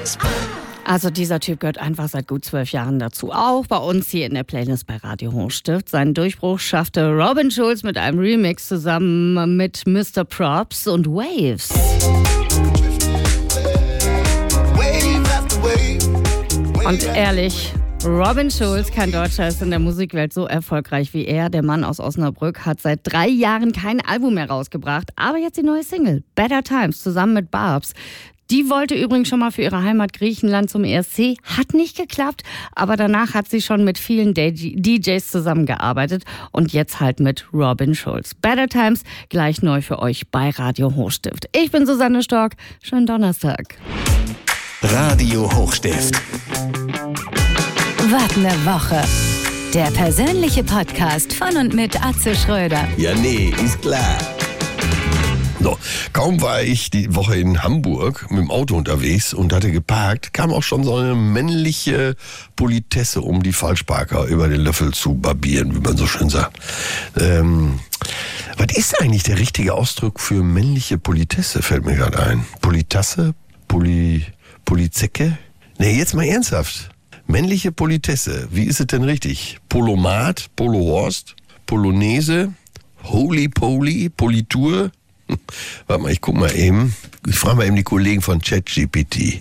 Also dieser Typ gehört einfach seit gut 12 Jahren dazu. Auch bei uns hier in der Playlist bei Radio Hochstift. Seinen Durchbruch schaffte Robin Schulz mit einem Remix zusammen mit Mr. Props und Waves. Und ehrlich, Robin Schulz, kein Deutscher, ist in der Musikwelt so erfolgreich wie er. Der Mann aus Osnabrück hat seit 3 Jahren kein Album mehr rausgebracht. Aber jetzt die neue Single, Better Times, zusammen mit Barbs. Die wollte übrigens schon mal für ihre Heimat Griechenland zum ESC. Hat nicht geklappt, aber danach hat sie schon mit vielen DJs zusammengearbeitet. Und jetzt halt mit Robin Schulz. Better Times, gleich neu für euch bei Radio Hochstift. Ich bin Susanne Stork. Schönen Donnerstag. Radio Hochstift. Was ne Woche. Der persönliche Podcast von und mit Atze Schröder. Ja, nee, ist klar. So, kaum war ich die Woche in Hamburg mit dem Auto unterwegs und hatte geparkt, kam auch schon so eine männliche Politesse, um die Falschparker über den Löffel zu barbieren, wie man so schön sagt. Was ist eigentlich der richtige Ausdruck für männliche Politesse, fällt mir gerade ein. Politasse? Polizecke? Nee, jetzt mal ernsthaft. Männliche Politesse, wie ist es denn richtig? Polomat, Polohorst, Polonaise, Holy Poly, Politur? Warte mal, ich guck mal eben. Ich frage mal eben die Kollegen von ChatGPT.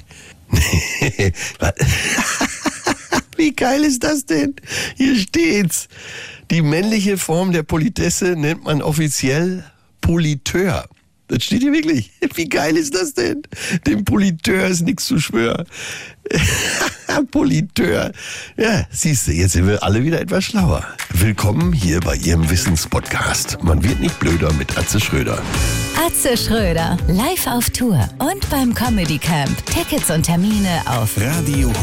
Wie geil ist das denn? Hier steht's. Die männliche Form der Politesse nennt man offiziell Politeur. Das steht hier wirklich. Wie geil ist das denn? Dem Politeur ist nichts zu schwören. Politeur. Ja, siehst du, jetzt sind wir alle wieder etwas schlauer. Willkommen hier bei Ihrem Wissenspodcast. Man wird nicht blöder mit Atze Schröder. Atze Schröder, live auf Tour und beim Comedy Camp. Tickets und Termine auf Radio